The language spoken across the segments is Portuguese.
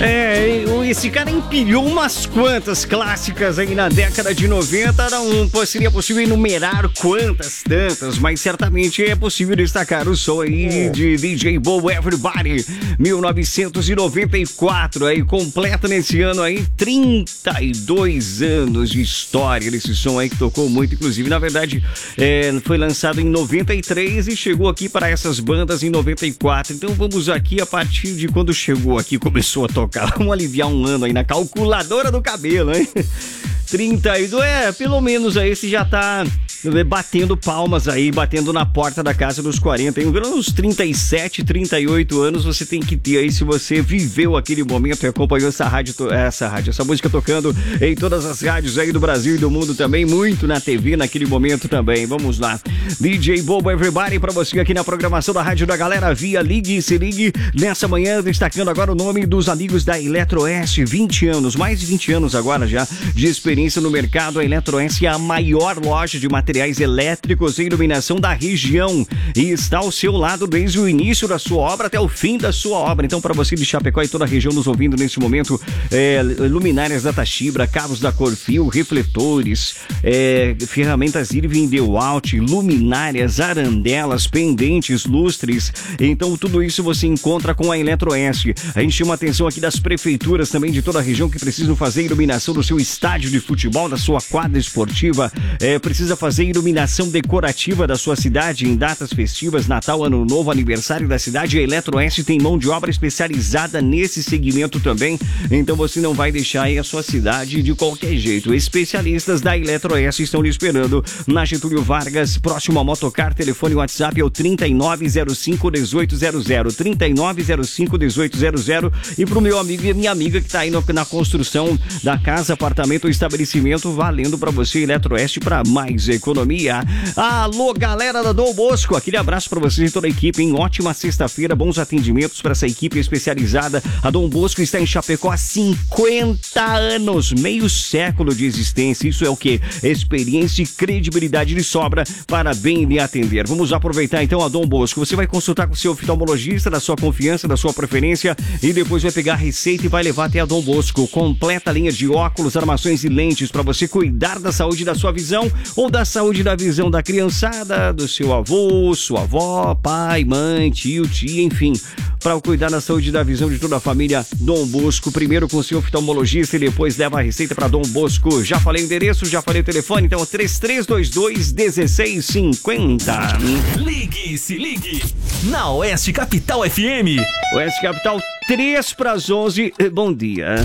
Esse cara empilhou umas quantas clássicas aí na década de 90. Não seria possível enumerar quantas tantas, mas certamente é possível destacar o som aí de DJ Bo Everybody, 1994, aí completa nesse ano aí 32 anos de história desse som aí que tocou muito, inclusive, na verdade, foi lançado em 93 e chegou aqui para essas bandas em 94. Então vamos aqui a partir de quando chegou aqui, começou a tocar. Vamos aliviar um ano aí na calculadora do cabelo, hein? 32, pelo menos aí você já tá batendo palmas aí, batendo na porta da casa dos 40, hein? Uns 37, 38 anos você tem que ter aí, se você viveu aquele momento e acompanhou essa música tocando em todas as rádios aí do Brasil e do mundo também, muito na TV naquele momento também. Vamos lá, DJ Bobo Everybody pra você aqui na programação da Rádio da Galera via Ligue e Se Ligue, nessa manhã destacando agora o nome dos amigos da Eletroeste, 20 anos, mais de 20 anos agora já de experiência no mercado. A Eletroeste é a maior loja de materiais elétricos e iluminação da região e está ao seu lado desde o início da sua obra até o fim da sua obra. Então, para você de Chapecó e toda a região nos ouvindo nesse momento, luminárias da Tachibra, cabos da Corfil, refletores, ferramentas Irving DeWalt, luminárias, arandelas, pendentes, lustres. Então, tudo isso você encontra com a Eletroeste. A gente chama a atenção aqui das prefeituras também de toda a região que precisam fazer iluminação do seu estádio de futebol, da sua quadra esportiva, precisa fazer iluminação decorativa da sua cidade em datas festivas, Natal, Ano Novo, aniversário da cidade. A Eletroeste tem mão de obra especializada nesse segmento também, então você não vai deixar aí a sua cidade de qualquer jeito. Especialistas da Eletroeste estão lhe esperando na Getúlio Vargas, próximo a Motocar. Telefone WhatsApp é o 3905-1800, 3905-1800. E pro meu amigo e minha amiga que tá aí na construção da casa, apartamento ou estabelecimento, valendo pra você Eletroeste para mais economia. Alô, galera da Dom Bosco, aquele abraço pra vocês e toda a equipe, em ótima sexta-feira, bons atendimentos para essa equipe especializada. A Dom Bosco está em Chapecó há 50 anos, meio século de existência. Isso é o quê? Experiência e credibilidade de sobra para bem lhe atender. Vamos aproveitar então a Dom Bosco. Você vai consultar com o seu oftalmologista da sua confiança, da sua preferência, e depois vai pegar a receita e vai levar até a Dom Bosco. Completa linha de óculos, armações e lentes para você cuidar da saúde da sua visão ou da saúde da visão da criançada, do seu avô, sua avó, pai, mãe, tio, tia, enfim, para cuidar da saúde da visão de toda a família. Dom Bosco, primeiro com o seu oftalmologista e depois leva a receita para Dom Bosco. Já falei o endereço, já falei o telefone, então 3322-1650. Ligue, se ligue, na Oeste Capital FM. Oeste Capital, 3:11, bom dia.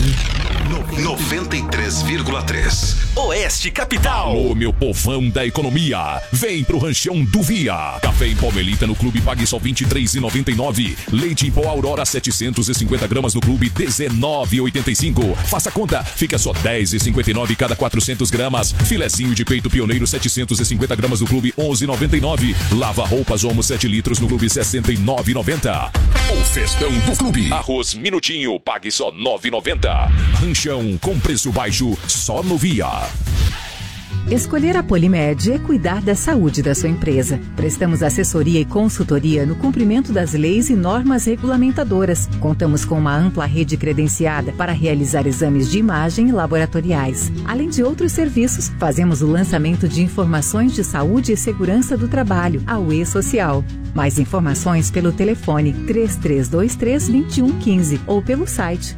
93,3 Oeste Capital. Alô, meu povão da economia, vem pro Ranchão do Via. Café em pó Melita no clube pague só R$ 23,99. Leite em pó Aurora 750 gramas no clube R$ 19,85. Faça conta, fica só R$ 10,59 cada 400 gramas. Filezinho de peito pioneiro 750 gramas no clube R$ 11,99. Lava roupas Omo 7 litros no clube R$ 69,90. O festão do clube. Arroz Minutinho, pague só R$ 9,90. Ranchão com preço baixo só no Via. Escolher a Polimed é cuidar da saúde da sua empresa. Prestamos assessoria e consultoria no cumprimento das leis e normas regulamentadoras. Contamos com uma ampla rede credenciada para realizar exames de imagem e laboratoriais. Além de outros serviços, fazemos o lançamento de informações de saúde e segurança do trabalho, a UE Social. Mais informações pelo telefone 3323-2115 ou pelo site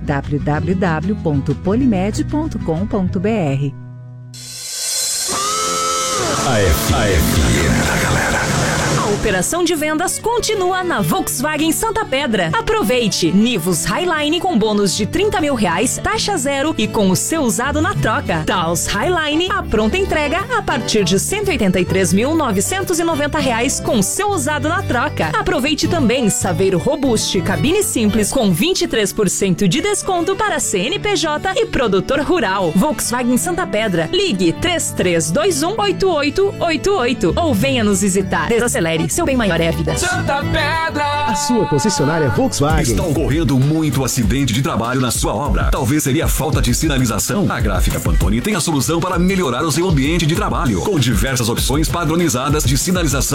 www.polimed.com.br. A FM da galera. A operação de vendas continua na Volkswagen Santa Pedra. Aproveite! Nivus Highline com bônus de R$30 mil, taxa zero e com o seu usado na troca. Taos Highline, a pronta entrega a partir de R$183.990 com seu usado na troca. Aproveite também Saveiro Robuste, cabine simples com 23% de desconto para CNPJ e produtor rural. Volkswagen Santa Pedra. Ligue 3321-8888 ou venha nos visitar. Desacelere, seu bem maior é a vida. Santa Pedra! A sua concessionária Volkswagen. Está ocorrendo muito acidente de trabalho na sua obra. Talvez seria falta de sinalização. A Gráfica Pantone tem a solução para melhorar o seu ambiente de trabalho, com diversas opções padronizadas de sinalização